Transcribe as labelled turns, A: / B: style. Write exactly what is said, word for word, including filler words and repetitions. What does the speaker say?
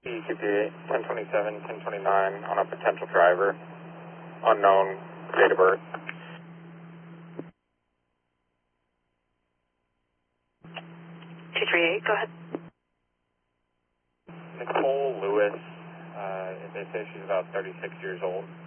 A: E Q P ten twenty-seven, ten twenty-nine on a potential driver, unknown date of birth.
B: two three eight, go ahead.
A: Nicole Lewis, uh, they say she's about thirty-six years old.